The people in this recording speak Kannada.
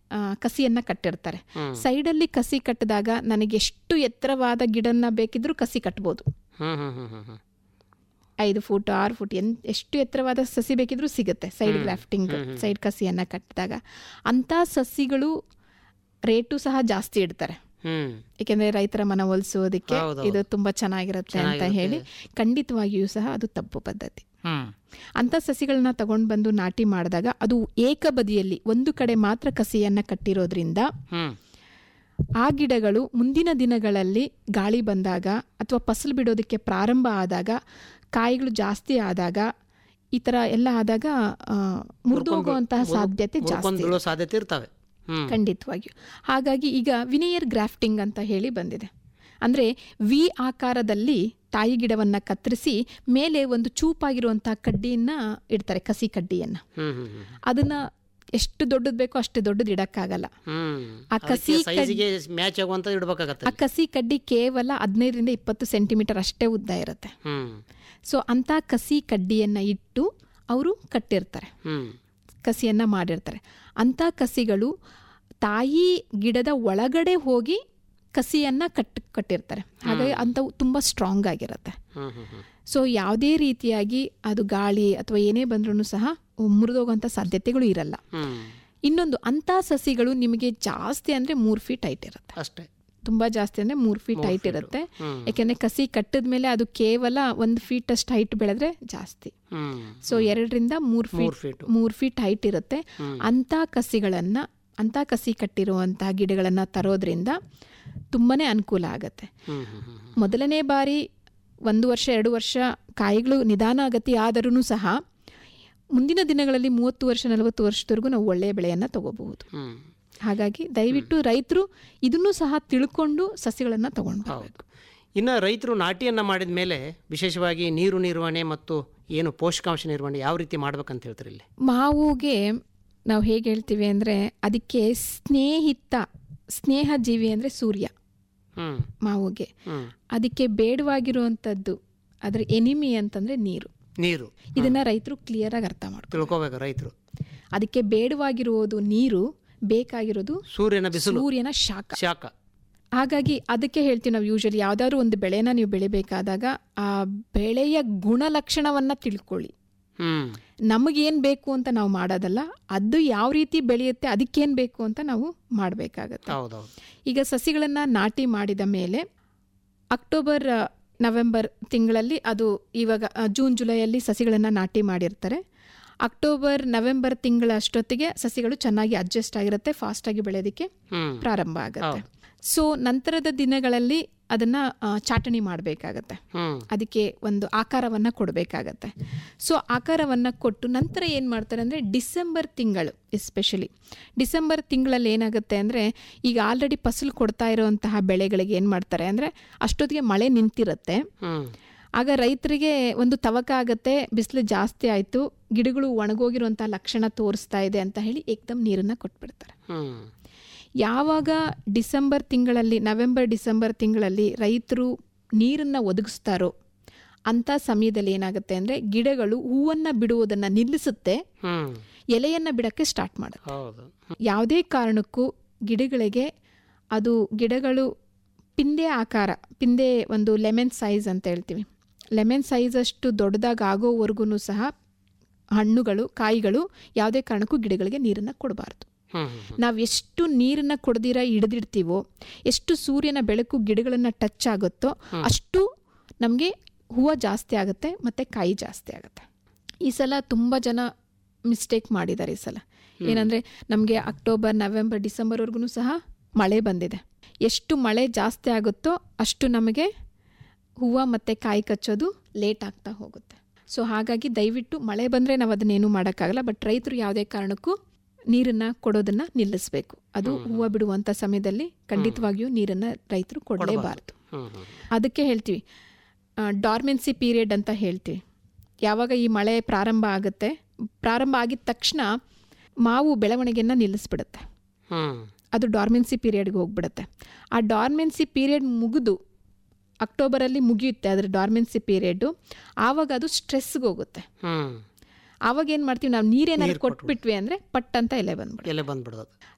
ಕಸಿಯನ್ನು ಕಟ್ಟಿರ್ತಾರೆ. ಸೈಡಲ್ಲಿ ಕಸಿ ಕಟ್ಟಿದಾಗ ನನಗೆ ಎಷ್ಟು ಎತ್ತರವಾದ ಗಿಡನ ಬೇಕಿದ್ರೂ ಕಸಿ ಕಟ್ಬೋದು. 5 ಫೂಟ್ 6 ಫೂಟ್ ಎಷ್ಟು ಎತ್ತರವಾದ ಸಸಿ ಬೇಕಿದ್ರೂ ಸಿಗುತ್ತೆ ಸೈಡ್ ಗ್ರಾಫ್ಟಿಂಗ್, ಸೈಡ್ ಕಸಿಯನ್ನು ಕಟ್ಟಿದಾಗ. ಅಂಥ ಸಸಿಗಳು ರೇಟು ಸಹ ಜಾಸ್ತಿ ಇಡ್ತಾರೆ. ಏಕೆಂದರೆ ರೈತರ ಮನ ಒಲಿಸೋದಕ್ಕೆ ಇದು ತುಂಬ ಚೆನ್ನಾಗಿರುತ್ತೆ ಅಂತ ಹೇಳಿ. ಖಂಡಿತವಾಗಿಯೂ ಸಹ ಅದು ತಪ್ಪು ಪದ್ಧತಿ. ಅಂಥ ಸಸಿಗಳನ್ನ ತಗೊಂಡು ಬಂದು ನಾಟಿ ಮಾಡಿದಾಗ ಅದು ಏಕಬದಿಯಲ್ಲಿ ಒಂದು ಕಡೆ ಮಾತ್ರ ಕಸಿಯನ್ನು ಕಟ್ಟಿರೋದ್ರಿಂದ ಆ ಗಿಡಗಳು ಮುಂದಿನ ದಿನಗಳಲ್ಲಿ ಗಾಳಿ ಬಂದಾಗ ಅಥವಾ ಫಸಲು ಬಿಡೋದಕ್ಕೆ ಪ್ರಾರಂಭ ಆದಾಗ, ಕಾಯಿಗಳು ಜಾಸ್ತಿ ಆದಾಗ, ಈ ಥರ ಎಲ್ಲ ಆದಾಗ ಮುರಿದು ಹೋಗುವಂತಹ ಸಾಧ್ಯತೆ ಜಾಸ್ತಿ ಇರ್ತವೆ ಖಂಡಿತವಾಗಿಯೂ. ಹಾಗಾಗಿ ಈಗ ವಿನಿಯರ್ ಗ್ರಾಫ್ಟಿಂಗ್ ಅಂತ ಹೇಳಿ ಬಂದಿದೆ. ಅಂದರೆ ವಿ ಆಕಾರದಲ್ಲಿ ತಾಯಿ ಗಿಡವನ್ನು ಕತ್ತರಿಸಿ ಮೇಲೆ ಒಂದು ಚೂಪಾಗಿರುವಂತಹ ಕಡ್ಡಿಯನ್ನು ಇಡ್ತಾರೆ, ಕಸಿ ಕಡ್ಡಿಯನ್ನು. ಅದನ್ನ ಎಷ್ಟು ದೊಡ್ಡದು ಬೇಕೋ ಅಷ್ಟು ದೊಡ್ಡದು ಇಡಕ್ಕಾಗಲ್ಲ. ಆ ಕಸಿ ಕಡ್ಡಿ ಕೇವಲ 15-20 ಸೆಂಟಿಮೀಟರ್ ಅಷ್ಟೇ ಉದ್ದ ಇರುತ್ತೆ. ಸೊ ಅಂತ ಕಸಿ ಕಡ್ಡಿಯನ್ನು ಇಟ್ಟು ಅವರು ಕಟ್ಟಿರ್ತಾರೆ, ಕಸಿಯನ್ನು ಮಾಡಿರ್ತಾರೆ. ಅಂಥ ಕಸಿಗಳು ತಾಯಿ ಗಿಡದ ಒಳಗಡೆ ಹೋಗಿ ಕಸಿಯನ್ನು ಕಟ್ಟಿರ್ತಾರೆ. ಹಾಗಾಗಿ ಅಂಥವು ತುಂಬ ಸ್ಟ್ರಾಂಗ್ ಆಗಿರುತ್ತೆ. ಸೊ ಯಾವುದೇ ರೀತಿಯಾಗಿ ಅದು ಗಾಳಿ ಅಥವಾ ಏನೇ ಬಂದ್ರೂ ಸಹ ಮುರಿದೋಗುವಂಥ ಸಾಧ್ಯತೆಗಳು ಇರಲ್ಲ. ಇನ್ನೊಂದು, ಅಂಥ ಸಸಿಗಳು ನಿಮಗೆ ಜಾಸ್ತಿ ಅಂದರೆ 3 ಫೀಟ್ ಹೈಟ್ ಇರುತ್ತೆ ಅಷ್ಟೇ. ತುಂಬ ಜಾಸ್ತಿ ಅಂದರೆ 3 ಫೀಟ್ ಹೈಟ್ ಇರುತ್ತೆ. ಯಾಕೆಂದರೆ ಕಸಿ ಕಟ್ಟಿದ ಮೇಲೆ ಅದು ಕೇವಲ 1 ಫೀಟ್ ಅಷ್ಟು ಹೈಟ್ ಬೆಳೆದ್ರೆ ಜಾಸ್ತಿ. ಸೊ 2-3 ಫೀಟ್ ಹೈಟ್ ಇರುತ್ತೆ. ಅಂಥ ಕಸಿ ಕಟ್ಟಿರುವಂತಹ ಗಿಡಗಳನ್ನು ತರೋದ್ರಿಂದ ತುಂಬಾ ಅನುಕೂಲ ಆಗುತ್ತೆ. ಮೊದಲನೇ ಬಾರಿ 1 ವರ್ಷ 2 ವರ್ಷ ಕಾಯಿಗಳು ನಿಧಾನಗತಿ ಆದರೂ ಸಹ ಮುಂದಿನ ದಿನಗಳಲ್ಲಿ 30 ವರ್ಷ 40 ವರ್ಷದವರೆಗೂ ನಾವು ಒಳ್ಳೆಯ ಬೆಳೆಯನ್ನು ತಗೋಬಹುದು. ಹಾಗಾಗಿ ದಯವಿಟ್ಟು ರೈತರು ಇದನ್ನು ಸಹ ತಿಳ್ಕೊಂಡು ಸಸಿಗಳನ್ನು ತಗೊಂಡು ಬರಬೇಕು. ಇನ್ನು ರೈತರು ನಾಟಿಯನ್ನು ಮಾಡಿದ ಮೇಲೆ ವಿಶೇಷವಾಗಿ ನೀರು ನಿರ್ವಹಣೆ ಮತ್ತು ಏನು ಪೋಷಕಾಂಶ ನಿರ್ವಹಣೆ ಯಾವ ರೀತಿ ಮಾಡ್ಬೇಕಂತ ಹೇಳ್ತಾರೆ? ಇಲ್ಲಿ ಮಾವುಗೆ ನಾವು ಹೇಗೆ ಹೇಳ್ತೀವಿ ಅಂದರೆ ಅದಕ್ಕೆ ಸ್ನೇಹ ಜೀವಿ ಅಂದರೆ ಸೂರ್ಯ. ಮಾವುಗೆ ಅದಕ್ಕೆ ಬೇಡವಾಗಿರುವಂಥದ್ದು ಅದರ ಎನಿಮಿ ಅಂತಂದರೆ ನೀರು. ಇದನ್ನ ರೈತರು ಕ್ಲಿಯರ್ ಆಗಿ ಅರ್ಥ ಮಾಡ್ಕೊಳ್ಬೇಕು. ರೈತರು ಅದಕ್ಕೆ ಬೇಡವಾಗಿರುವುದು ನೀರು, ಬೇಕಾಗಿರೋದು ಸೂರ್ಯನ ಶಾಖ. ಹಾಗಾಗಿ ಅದಕ್ಕೆ ಹೇಳ್ತೀವಿ ನಾವು ಯೂಶಲಿ ಯಾವುದಾದ್ರು ಒಂದು ಬೆಳೆನ ನೀವು ಬೆಳಿಬೇಕಾದಾಗ ಆ ಬೆಳೆಯ ಗುಣಲಕ್ಷಣವನ್ನು ತಿಳ್ಕೊಳ್ಳಿ. ನಮಗೇನು ಬೇಕು ಅಂತ ನಾವು ಮಾಡೋದಲ್ಲ, ಅದು ಯಾವ ರೀತಿ ಬೆಳೆಯುತ್ತೆ ಅದಕ್ಕೇನು ಬೇಕು ಅಂತ ನಾವು ಮಾಡಬೇಕಾಗತ್ತೆ. ಈಗ ಸಸಿಗಳನ್ನು ನಾಟಿ ಮಾಡಿದ ಮೇಲೆ ಅಕ್ಟೋಬರ್ ನವೆಂಬರ್ ತಿಂಗಳಲ್ಲಿ, ಅದು ಇವಾಗ ಜೂನ್ ಜುಲೈಯಲ್ಲಿ ಸಸಿಗಳನ್ನು ನಾಟಿ ಮಾಡಿರ್ತಾರೆ. ಅಕ್ಟೋಬರ್ ನವೆಂಬರ್ ತಿಂಗಳ ಅಷ್ಟೊತ್ತಿಗೆ ಸಸಿಗಳು ಚೆನ್ನಾಗಿ ಅಡ್ಜಸ್ಟ್ ಆಗಿರುತ್ತೆ, ಫಾಸ್ಟಾಗಿ ಬೆಳೆಯೋದಕ್ಕೆ ಪ್ರಾರಂಭ ಆಗುತ್ತೆ. ಸೊ ನಂತರದ ದಿನಗಳಲ್ಲಿ ಅದನ್ನ ಚಾಟಣಿ ಮಾಡಬೇಕಾಗತ್ತೆ, ಅದಕ್ಕೆ ಒಂದು ಆಕಾರವನ್ನು ಕೊಡಬೇಕಾಗತ್ತೆ. ಸೊ ಆಕಾರವನ್ನು ಕೊಟ್ಟು ನಂತರ ಏನು ಮಾಡ್ತಾರೆ ಅಂದರೆ ಡಿಸೆಂಬರ್ ತಿಂಗಳು, ಎಸ್ಪೆಷಲಿ ಡಿಸೆಂಬರ್ ತಿಂಗಳಲ್ಲಿ ಏನಾಗುತ್ತೆ ಅಂದರೆ ಈಗ ಆಲ್ರೆಡಿ ಫಸಲು ಕೊಡ್ತಾ ಇರೋವಂತಹ ಬೆಳೆಗಳಿಗೆ ಏನು ಮಾಡ್ತಾರೆ ಅಂದರೆ ಅಷ್ಟೊತ್ತಿಗೆ ಮಳೆ ನಿಂತಿರುತ್ತೆ. ಆಗ ರೈತರಿಗೆ ಒಂದು ತವಕ ಆಗುತ್ತೆ, ಬಿಸಿಲು ಜಾಸ್ತಿ ಆಯಿತು, ಗಿಡಗಳು ಒಣಗೋಗಿರುವಂಥ ಲಕ್ಷಣ ತೋರಿಸ್ತಾ ಇದೆ ಅಂತ ಹೇಳಿ ಏಕ್ದಮ್ ನೀರನ್ನು ಕೊಟ್ಬಿಡ್ತಾರೆ. ಯಾವಾಗ ಡಿಸೆಂಬರ್ ತಿಂಗಳಲ್ಲಿ, ನವೆಂಬರ್ ಡಿಸೆಂಬರ್ ತಿಂಗಳಲ್ಲಿ ರೈತರು ನೀರನ್ನು ಒದಗಿಸ್ತಾರೋ ಅಂಥ ಸಮಯದಲ್ಲಿ ಏನಾಗುತ್ತೆ ಅಂದರೆ ಗಿಡಗಳು ಹೂವನ್ನು ಬಿಡುವುದನ್ನು ನಿಲ್ಲಿಸುತ್ತೆ, ಎಲೆಯನ್ನು ಬಿಡೋಕ್ಕೆ ಸ್ಟಾರ್ಟ್ ಮಾಡುತ್ತೆ. ಯಾವುದೇ ಕಾರಣಕ್ಕೂ ಗಿಡಗಳಿಗೆ ಗಿಡಗಳು ಪಿಂದೆ ಒಂದು ಲೆಮನ್ ಸೈಜ್ ಅಂತ ಹೇಳ್ತೀವಿ, ಲೆಮನ್ ಸೈಜ್ ಅಷ್ಟು ದೊಡ್ಡದಾಗಿ ಆಗೋವರೆಗೂ ಸಹ ಹಣ್ಣುಗಳು, ಕಾಯಿಗಳು ಯಾವುದೇ ಕಾರಣಕ್ಕೂ ಗಿಡಗಳಿಗೆ ನೀರನ್ನು ಕೊಡಬಾರ್ದು. ನಾವು ಎಷ್ಟು ನೀರನ್ನು ಕೊಡದಿರ ಹಿಡಿದಿಡ್ತೀವೋ, ಎಷ್ಟು ಸೂರ್ಯನ ಬೆಳಕು ಗಿಡಗಳನ್ನು ಟಚ್ ಆಗುತ್ತೋ ಅಷ್ಟು ನಮಗೆ ಹೂವು ಜಾಸ್ತಿ ಆಗುತ್ತೆ ಮತ್ತು ಕಾಯಿ ಜಾಸ್ತಿ ಆಗುತ್ತೆ. ಈ ಸಲ ತುಂಬ ಜನ ಮಿಸ್ಟೇಕ್ ಮಾಡಿದ್ದಾರೆ. ಈ ಸಲ ಏನಂದರೆ ನಮಗೆ ಅಕ್ಟೋಬರ್ ನವೆಂಬರ್ ಡಿಸೆಂಬರ್ವರೆಗೂ ಸಹ ಮಳೆ ಬಂದಿದೆ. ಎಷ್ಟು ಮಳೆ ಜಾಸ್ತಿ ಆಗುತ್ತೋ ಅಷ್ಟು ನಮಗೆ ಹೂವು ಮತ್ತು ಕಾಯಿ ಕಚ್ಚೋದು ಲೇಟ್ ಆಗ್ತಾ ಹೋಗುತ್ತೆ. ಸೊ ಹಾಗಾಗಿ ದಯವಿಟ್ಟು ಮಳೆ ಬಂದರೆ ನಾವು ಅದನ್ನೇನು ಮಾಡೋಕ್ಕಾಗಲ್ಲ, ಬಟ್ ರೈತರು ಯಾವುದೇ ಕಾರಣಕ್ಕೂ ನೀರನ್ನು ಕೊಡೋದನ್ನು ನಿಲ್ಲಿಸಬೇಕು. ಅದು ಹೂವು ಬಿಡುವಂಥ ಸಮಯದಲ್ಲಿ ಖಂಡಿತವಾಗಿಯೂ ನೀರನ್ನು ರೈತರು ಕೊಡಲೇಬಾರ್ದು. ಅದಕ್ಕೆ ಹೇಳ್ತೀವಿ ಡಾರ್ಮೆನ್ಸಿ ಪೀರಿಯಡ್ ಅಂತ ಹೇಳ್ತೀವಿ. ಯಾವಾಗ ಈ ಮಳೆ ಪ್ರಾರಂಭ ಆಗುತ್ತೆ, ಪ್ರಾರಂಭ ಆಗಿದ ತಕ್ಷಣ ಮಾವು ಬೆಳವಣಿಗೆಯನ್ನು ನಿಲ್ಲಿಸ್ಬಿಡುತ್ತೆ, ಅದು ಡಾರ್ಮೆನ್ಸಿ ಪೀರಿಯಡ್ಗೆ ಹೋಗ್ಬಿಡುತ್ತೆ. ಆ ಡಾರ್ಮೆನ್ಸಿ ಪೀರಿಯಡ್ ಮುಗಿದು ಅಕ್ಟೋಬರಲ್ಲಿ ಮುಗಿಯುತ್ತೆ ಅದರ ಡಾರ್ಮೆನ್ಸಿ ಪೀರಿಯಡ್ಡು. ಆವಾಗ ಅದು ಸ್ಟ್ರೆಸ್ಗೆ ಹೋಗುತ್ತೆ. ಆವಾಗ ಏನು ಮಾಡ್ತೀವಿ ನಾವು, ನೀರೇನಾದ್ರು ಕೊಟ್ಬಿಟ್ವಿ ಅಂದರೆ ಪಟ್ ಅಂತ ಎಲೆ ಬಂದ್ಬಿಡೋದು.